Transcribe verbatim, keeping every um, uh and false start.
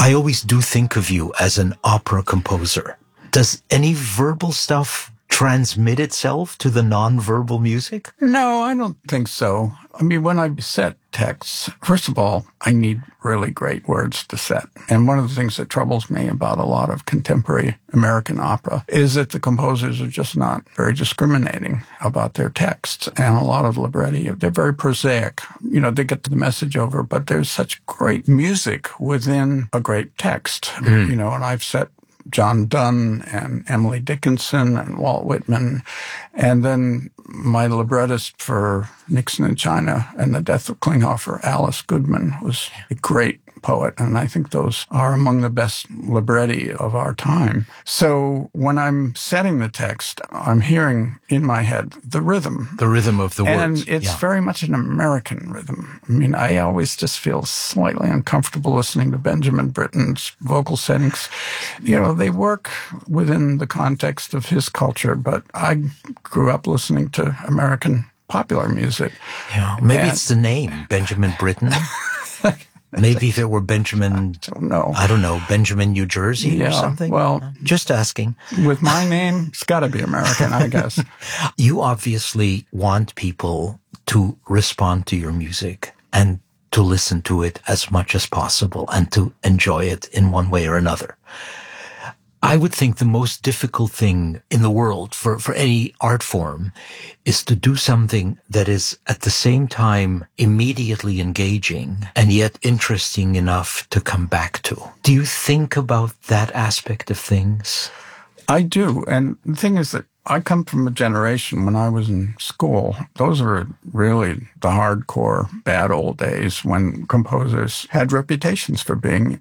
I always do think of you as an opera composer. Does any verbal stuff transmit itself to the non-verbal music? No, I don't think so. I mean, when I set texts, first of all, I need really great words to set. And one of the things that troubles me about a lot of contemporary American opera is that the composers are just not very discriminating about their texts. And a lot of libretti, they're very prosaic. You know, they get the message over, but there's such great music within a great text. Mm. You know, and I've set John Donne and Emily Dickinson and Walt Whitman. And then my librettist for Nixon in China and the Death of Klinghoffer, Alice Goodman, was a great poet. And I think those are among the best libretti of our time. So when I'm setting the text, I'm hearing in my head the rhythm. The rhythm of the words. And it's yeah. very much an American rhythm. I mean, I always just feel slightly uncomfortable listening to Benjamin Britten's vocal settings. You know, they work within the context of his culture, but I grew up listening to American popular music. Yeah, maybe and, it's the name, Benjamin Britten. Maybe if it were Benjamin, I don't know. I don't know, Benjamin, New Jersey yeah, or something? Well, just asking. With my name, it's got to be American, I guess. You obviously want people to respond to your music and to listen to it as much as possible and to enjoy it in one way or another. I would think the most difficult thing in the world for, for any art form is to do something that is at the same time immediately engaging and yet interesting enough to come back to. Do you think about that aspect of things? I do. And the thing is that I come from a generation when I was in school. Those were really the hardcore bad old days when composers had reputations for being